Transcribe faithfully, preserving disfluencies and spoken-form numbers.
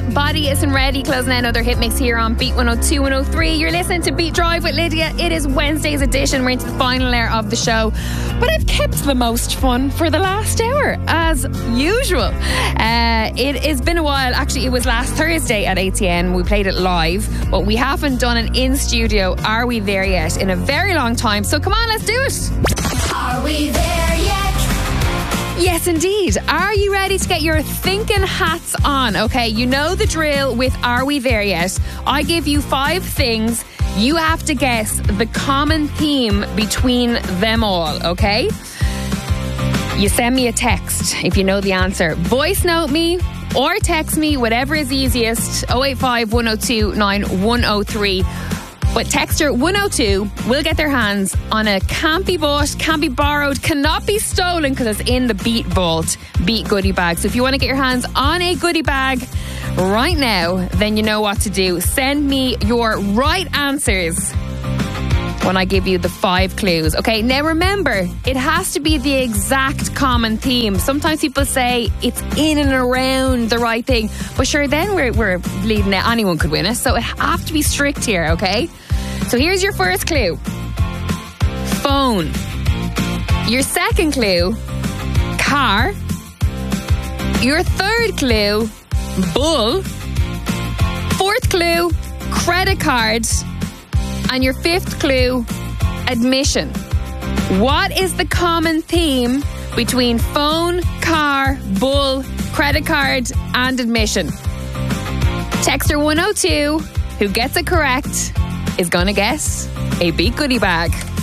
Body Isn't Ready, closing out another hit mix here on Beat one oh two, one oh three. You're listening to Beat Drive with Lydia. It is Wednesday's edition. We're into the final hour of the show. But I've kept the most fun for the last hour, as usual. Uh, it has been a while. Actually, it was last Thursday at A T N. We played it live, but we haven't done an in-studio Are We There Yet in a very long time. So come on, let's do it. Are we there yet? Yes, indeed. Are you ready to get your thinking hats on? Okay, you know the drill with Are We There Yet? I give you five things. You have to guess the common theme between them all, okay? You send me a text if you know the answer. Voice note me or text me, whatever is easiest. oh eight five, one oh two, nine one oh three. But texter one oh two will get their hands on a can't be bought, can't be borrowed, cannot be stolen because it's in the Beat Vault Beat goodie bag. So if you want to get your hands on a goodie bag right now, then you know what to do. Send me your right answers when I give you the five clues. Okay, now remember, it has to be the exact common theme. Sometimes people say it's in and around the right thing, but sure, then we're, we're bleeding out. Anyone could win it, so it have to be strict here, okay? So here's your first clue. Phone. Your second clue, car. Your third clue, bull. Fourth clue, credit card. And your fifth clue, admission. What is the common theme between phone, car, bull, credit card, and admission? Texter one oh two, who gets it correct, is going to get a Beat goodie bag.